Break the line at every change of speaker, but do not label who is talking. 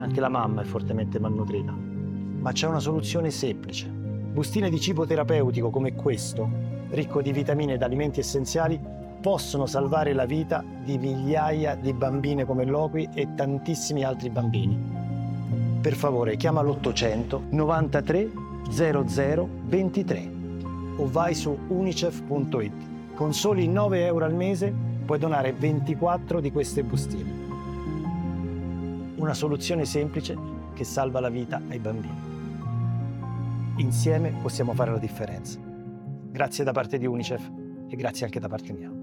Anche la mamma è fortemente malnutrita. Ma c'è una soluzione semplice. Bustine di cibo terapeutico come questo, ricco di vitamine ed alimenti essenziali, possono salvare la vita di migliaia di bambine come Loqui e tantissimi altri bambini. Per favore, chiama l'800 93 00 23 o vai su unicef.it. Con soli 9 euro al mese puoi donare 24 di queste bustine. Una soluzione semplice che salva la vita ai bambini. Insieme possiamo fare la differenza. Grazie da parte di Unicef e grazie anche da parte mia.